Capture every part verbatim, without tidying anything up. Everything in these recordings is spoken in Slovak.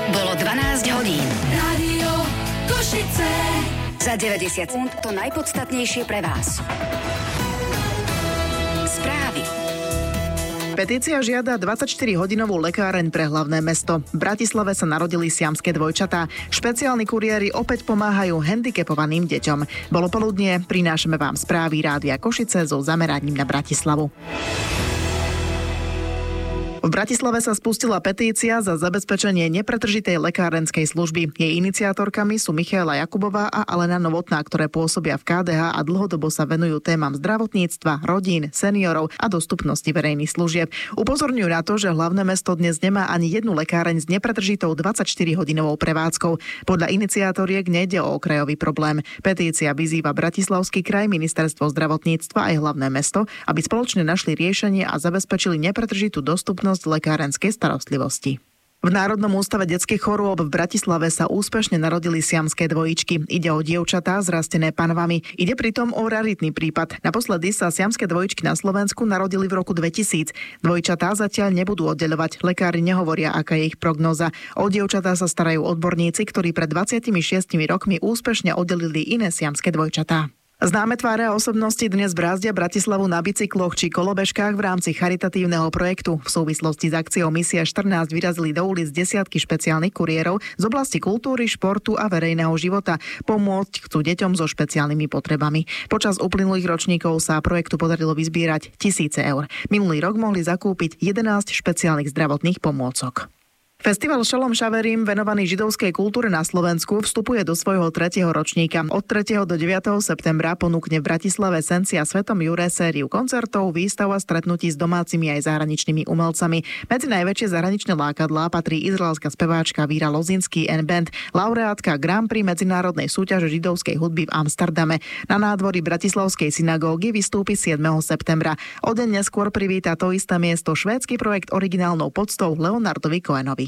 Bolo dvanásť hodín. Rádio Košice. Za deväťdesiat sekúnd to najpodstatnejšie pre vás. Správy. Petícia žiada dvadsaťštyrihodinovú lekáreň pre hlavné mesto. V Bratislave sa narodili siamské dvojčatá. Špeciálni kuriéri opäť pomáhajú handicapovaným deťom. Bolo poludnie, prinášame vám správy Rádia Košice so zameraním na Bratislavu. V Bratislave sa spustila petícia za zabezpečenie nepretržitej lekárenskej služby. Jej iniciátorkami sú Michaela Jakubová a Alena Novotná, ktoré pôsobia v ká dé há a dlhodobo sa venujú témam zdravotníctva, rodín, seniorov a dostupnosti verejných služieb. Upozorňujú na to, že hlavné mesto dnes nemá ani jednu lekáreň s nepretržitou dvadsaťštyrihodinovou prevádzkou. Podľa iniciátoriek nejde o okrajový problém. Petícia vyzýva Bratislavský kraj, ministerstvo zdravotníctva aj hlavné mesto, aby spoločne našli riešenie a zabezpečili nepretržitú dostupnosť lekárenskej starostlivosti. V Národnom ústave detských chorôb v Bratislave sa úspešne narodili siamské dvojičky. Ide o dievčatá zrastené panvami. Ide pritom o raritný prípad. Naposledy sa siamské dvojičky na Slovensku narodili v roku dvetisíc. Dvojčatá zatiaľ nebudú oddeľovať. Lekári nehovoria, aká je ich prognóza. O dievčatá sa starajú odborníci, ktorí pred dvadsiatimi šiestimi rokmi úspešne oddelili iné siamské dvojčatá. Známe tváre a osobnosti dnes brázdia Bratislavu na bicykloch či kolobežkách v rámci charitatívneho projektu. V súvislosti s akciou Misia štrnásť vyrazili do ulic desiatky špeciálnych kuriérov z oblasti kultúry, športu a verejného života. Pomôcť chcú deťom so špeciálnymi potrebami. Počas uplynulých ročníkov sa projektu podarilo vyzbierať tisíce eur. Minulý rok mohli zakúpiť jedenásť špeciálnych zdravotných pomôcok. Festival Šalom Šaverim, venovaný židovskej kultúre na Slovensku, vstupuje do svojho tretieho ročníka. Od tretieho do deviateho septembra ponúkne v Bratislave Sencia Svetom Jure sériu koncertov, výstav a stretnutí s domácimi aj zahraničnými umelcami. Medzi najväčšie zahraničné lákadlá patrí izraelská speváčka Víra Lozinský and Band, laureátka Grand Prix medzinárodnej súťaže židovskej hudby v Amsterdame. Na nádvorí Bratislavskej synagógy vystúpi siedmeho septembra. O deň neskôr privíta to isté miesto švédsky projekt originálnou poctou Leonardovi Cohenovi.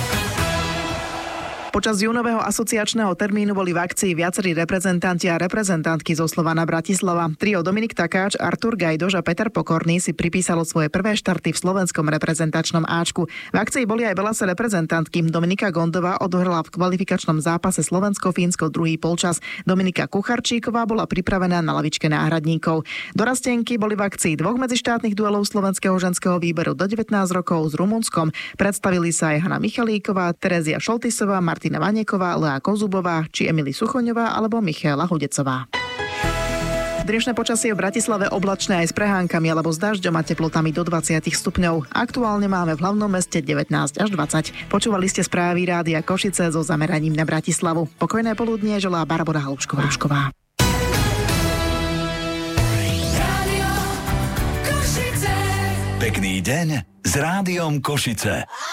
Počas júnového asociačného termínu boli v akcii viacerí reprezentanti a reprezentantky zo Slovana Bratislava. Trio Dominik Takáč, Artur Gajdoš a Peter Pokorný si pripísalo svoje prvé štarty v slovenskom reprezentačnom áčku. V akcii boli aj veľa reprezentantky. Dominika Gondová odohrala v kvalifikačnom zápase Slovensko-Fínsko druhý polčas. Dominika Kucharčíková bola pripravená na lavičke náhradníkov. Dorastenky boli v akcii dvoch medzištátnych duelov slovenského ženského výberu do devätnásť rokov s Rumunskom. Predstavili sa aj Hanna Michalíková, Terezia Šoltisová, Martina Vaneková, Lea Kozubová, či Emily Suchoňová alebo Michaela Hudecová. Dnešné počasie v Bratislave oblačné aj s prehánkami alebo s dažďom a teplotami do dvadsať stupňov. Aktuálne máme v hlavnom meste devätnásť až dvadsať. Počúvali ste správy Rádia Košice so zameraním na Bratislavu. Pokojné poludnie želá Barbora Halušková. Pekný deň s Rádiom Košice.